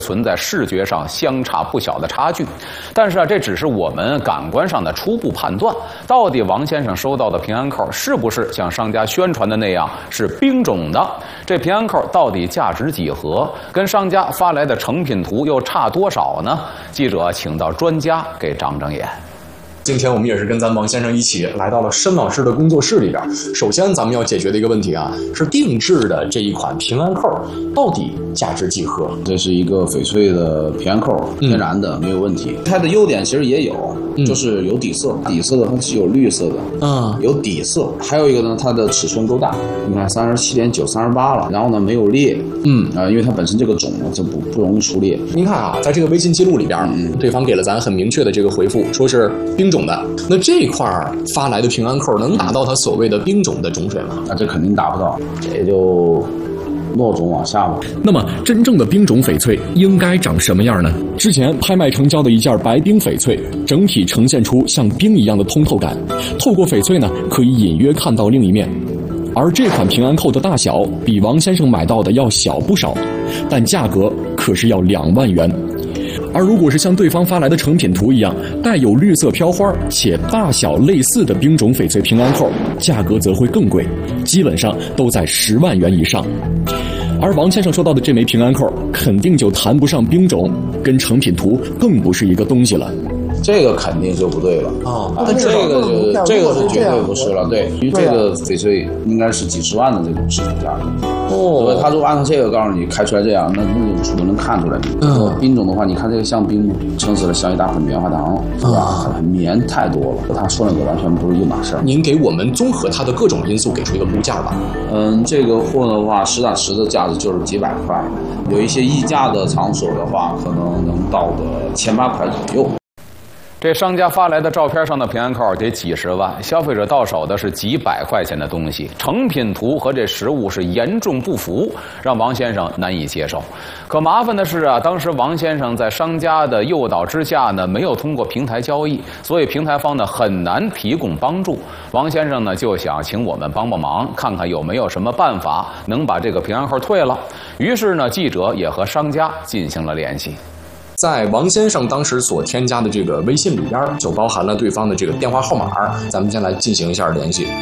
存在视觉上相差不小的差距。但是啊，这只是我们感官上的初步判断。到底王先生收到的平安扣是不是像商家宣传的那样是冰种的？这平安扣到底价值几何？跟商家发来的成品图又差多少呢？记者请到专家给长长眼。 今天我们也是跟咱王先生一起来到了申老师的工作室里边。首先咱们要解决的一个问题啊，是定制的这一款平安扣到底价值几何？ 这是一个翡翠的平安扣，天然的，没有问题。它的优点其实也有，就是有底色，底色的它是有绿色的，有底色。还有一个呢，它的尺寸够大，你看37.9、38了，然后呢没有裂，因为它本身这个种呢就不容易出裂。 您看啊，在这个微信记录里边，对方给了咱很明确的这个回复，说是冰种的。那这块发来的平安扣能达到它所谓的冰种的种水吗？ 那这肯定达不到，也就落种往下吧。 那么真正的冰种翡翠应该长什么样呢？之前拍卖成交的一件白冰翡翠，整体呈现出像冰一样的通透感，透过翡翠呢，可以隐约看到另一面。而这款平安扣的大小比王先生买到的要小不少，但价格可是要2万元。而如果是像对方发来的成品图一样，带有绿色飘花且大小类似的冰种翡翠平安扣，价格则会更贵，基本上都在10万元以上。而王先生收到的这枚平安扣，肯定就谈不上冰种，跟成品图更不是一个东西了。 这个肯定就不对了那这个是绝对不是了，对，因为这个翡翠应该是几十万的这种市场价格。对，他如果按照这个告诉你开出来这样，那就能看出来。冰种的话，你看这个像冰，撑死了像一大盆棉花糖，是吧？很棉太多了，他说那个完全不是一码事儿。 您给我们综合它的各种因素给出一个估价吧。 这个货的话，实打实的价值就是几百块，有一些溢价的场所的话，可能能到个1800块左右。 这商家发来的照片上的平安扣得几十万，消费者到手的是几百块钱的东西，成品图和这实物是严重不符，让王先生难以接受。可麻烦的是啊，当时王先生在商家的诱导之下呢，没有通过平台交易，所以平台方呢很难提供帮助。王先生呢就想请我们帮帮忙，看看有没有什么办法能把这个平安扣退了。于是呢，记者也和商家进行了联系。 在王先生当时所添加的这个微信里边，就包含了对方的这个电话号码，咱们先来进行一下联系。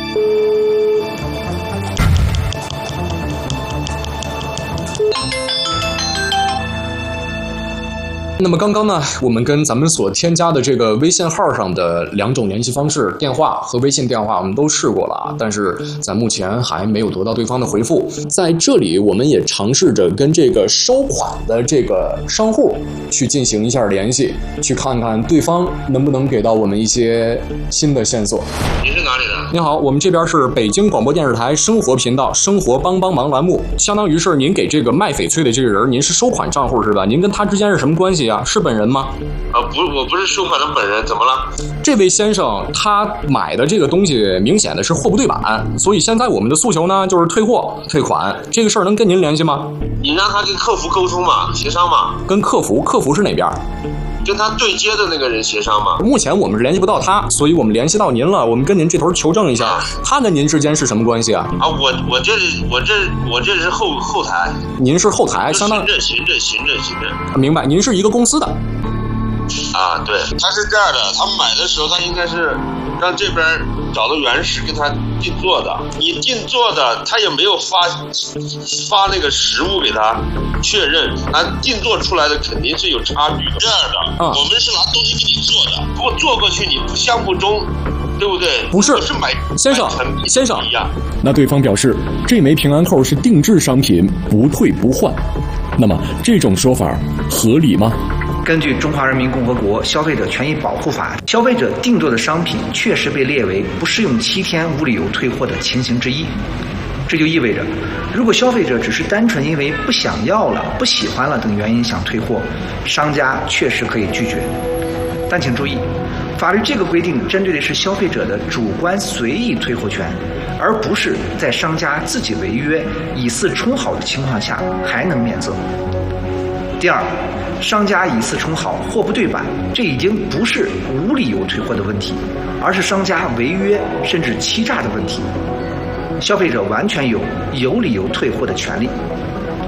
那么刚刚呢，我们跟咱们所添加的这个微信号上的2种联系方式，电话和微信电话我们都试过了啊，但是咱目前还没有得到对方的回复。在这里我们也尝试着跟这个收款的这个商户去进行一下联系，去看看对方能不能给到我们一些新的线索。 您是哪里的？ 您好，我们这边是北京广播电视台生活频道生活帮忙栏目，相当于是您给这个卖翡翠的这个人，您是收款账户是吧？您跟他之间是什么关系？是本人吗？ 不，我不是收款的本人，怎么了？ 这位先生他买的这个东西明显的是货不对版，所以现在我们的诉求呢就是退货退款，这个事儿能跟您联系吗？ 你让他跟客服沟通嘛，协商嘛。 跟客服是哪边？ 跟他对接的那个人协商嘛。 目前我们是联系不到他，所以我们联系到您了，我们跟您这头求证一下，他跟您之间是什么关系啊？ 我这是后台。 您是后台，相当行政。 明白，您是一个公司的。 对，他是这样的，他买的时候他应该是让这边找到原石跟他定做的，你定做的他也没有发那个实物给他确认，他定做出来的肯定是有差距的。这样的，我们是拿东西给你做的，不过做过去你项目中，对不对？ 不是，先生， 那对方表示这枚平安扣是定制商品，不退不换。那么这种说法合理吗？ 根据《中华人民共和国消费者权益保护法》，消费者定做的商品确实被列为不适用7天无理由退货的情形之一。这就意味着，如果消费者只是单纯因为不想要了、不喜欢了等原因想退货，商家确实可以拒绝。但请注意，法律这个规定针对的是消费者的主观随意退货权，而不是在商家自己违约、以次充好的情况下还能免责。第二，商家以次充好，货不对版，这已经不是无理由退货的问题，而是商家违约甚至欺诈的问题。消费者完全有理由退货的权利。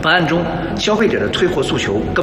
本案中，消费者的退货诉求根